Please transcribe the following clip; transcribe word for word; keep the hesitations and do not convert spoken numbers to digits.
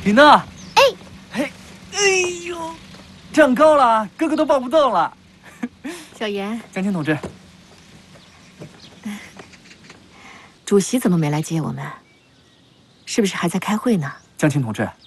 李娜，哎，嘿，哎呦，长高了，哥哥都抱不动了。 小严， 江青同志， 主席怎么没来接我们？是不是还在开会呢？ 江青同志，